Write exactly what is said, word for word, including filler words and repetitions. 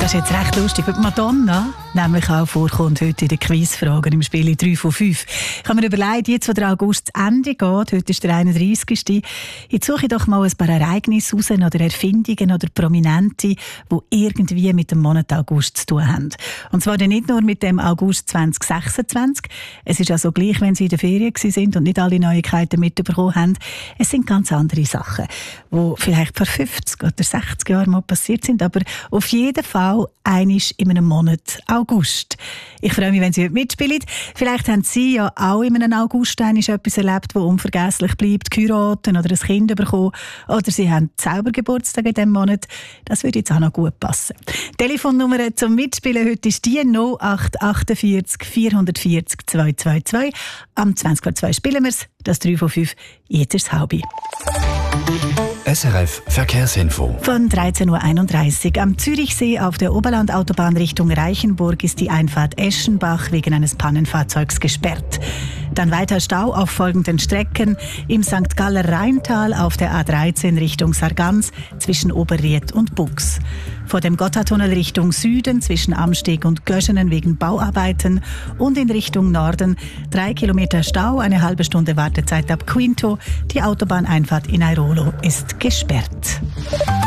Das ist jetzt recht lustig, weil Madonna nämlich auch vorkommt heute in den Quizfragen im Spiel drei von fünf. Ich habe mir überlegt, jetzt, wo der August zu Ende geht, heute ist der einunddreißigste Jetzt suche ich doch mal ein paar Ereignisse raus oder Erfindungen oder Prominente, die irgendwie mit dem Monat August zu tun haben. Und zwar nicht nur mit dem August zwanzig sechsundzwanzig. Es ist also gleich, wenn Sie in der Ferien sind und nicht alle Neuigkeiten mitbekommen haben. Es sind ganz andere Sachen, die vielleicht vor fünfzig oder sechzig Jahren mal passiert sind, aber auf jeden Fall einisch in einem Monat August. Ich freue mich, wenn Sie heute mitspielen. Vielleicht haben Sie ja auch in einem August etwas erlebt, das unvergesslich bleibt, geheiratet oder ein Kind bekommen. Oder Sie haben selber Geburtstag in diesem Monat. Das würde jetzt auch noch gut passen. Die Telefonnummer zum Mitspielen heute ist die null acht achtundvierzig vierhundertvierzig zweihundertzweiundzwanzig. Am zwanzig vor zwei spielen wir es. Das drei von fünf. Jetzt ist das Halbe. S R F Verkehrsinfo. Von dreizehn Uhr einunddreißig am Zürichsee auf der Oberlandautobahn Richtung Reichenburg ist die Einfahrt Eschenbach wegen eines Pannenfahrzeugs gesperrt. Dann weiter Stau auf folgenden Strecken: im Sankt Galler Rheintal auf der A dreizehn Richtung Sargans zwischen Oberried und Bux. Vor dem Gotthardtunnel Richtung Süden zwischen Amsteg und Göschenen wegen Bauarbeiten und in Richtung Norden drei Kilometer Stau, eine halbe Stunde Wartezeit ab Quinto. Die Autobahneinfahrt in Airolo ist gesperrt.